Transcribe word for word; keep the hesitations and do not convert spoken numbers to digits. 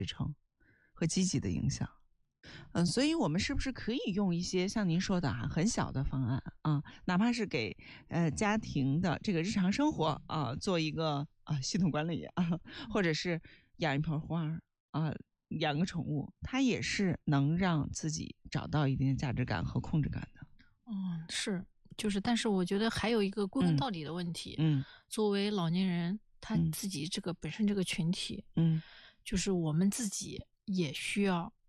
成和积极的影响。嗯，所以我们是不是可以用一些像您说的啊，很小的方案啊，哪怕是给呃家庭的这个日常生活啊做一个啊系统管理啊，或者是养一盆花啊，养个宠物，它也是能让自己找到一定的价值感和控制感的。 嗯，是，就是，但是我觉得还有一个归根到底的问题。 嗯， 作为老年人，他嗯自己这个本身这个群体， 嗯， 就是我们自己也需要